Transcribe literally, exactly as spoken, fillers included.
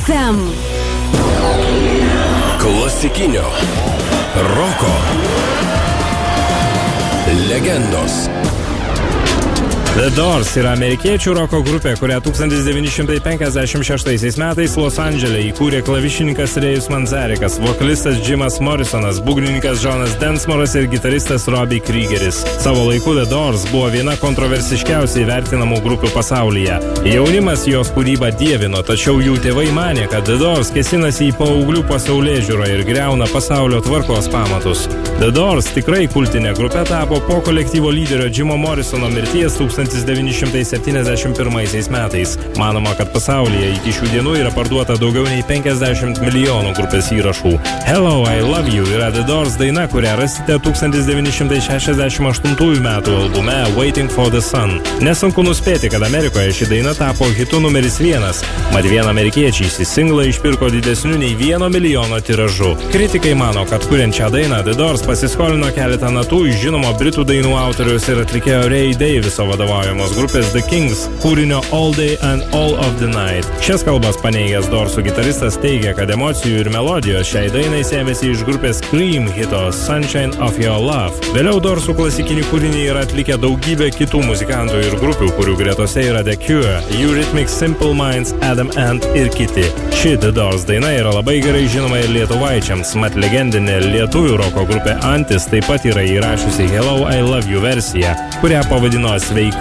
ef em. Klasikinio roko legendos. The Doors yra amerikiečių roko grupė, kurią tūkstantis devyni šimtai penkiasdešimt šeštaisiais metais Los Andžele įkūrė klavišininkas Rėjus Manzarikas, vokalistas Jimas Morrisonas, būgnininkas Jonas Densmoras ir gitaristas Robbie Kriegeris. Savo laiku The Doors buvo viena kontroversiškiausiai vertinamų grupių pasaulyje. Jaunimas jos kūrybą dievino, tačiau jų tėvai manė, kad The Doors kėsinasi į paauglių pasaulėžiūrą ir griauna pasaulio tvarkos pamatus. The Doors tikrai kultinė grupė tapo po kolektyvo lyderio Jimo Morrisono mirties tūkstantis devyni šimtai septyniasdešimt pirmaisiais metais. Manoma, kad pasaulyje iki šių dienų yra parduota daugiau nei penkiasdešimt milijonų grupės įrašų. Hello, I Love You yra The Doors daina, kurią rasite tūkstantis devyni šimtai šešiasdešimt aštuntųjų metų albume Waiting for the Sun. Nesunku nuspėti, kad Amerikoje ši daina tapo hitu numeris vienas, mat vien amerikiečiai šį singlą išpirko didesniu nei vieno milijono tiražu. Kritikai mano, kad kuriant šią dainą The Doors pasiskolino keletą natų iš žinomo britų dainų autoriaus ir atlikėjo Ray Daviso vadovaujamos grupės The Kings kūrinio All Day and All of the Night. Šias kalbas paneigęs Doorsų gitaristas teigia, kad emocijų ir melodijos šiai dainai sėmėsi iš grupės Cream hito Sunshine of Your Love. Vėliau Doorsų klasikinį kūrinį yra atlikę daugybė kitų muzikantų ir grupių, kurių gretose yra The Cure, Eurythmics, Simple Minds, Adam Ant ir kiti. Ši The Doors daina yra labai gerai žinoma ir lietuvaičiams, mat legendinė lietuvių roko grupė Antis taip pat yra įrašiusi Hello, I Love You versiją, kurią pavadino Sveika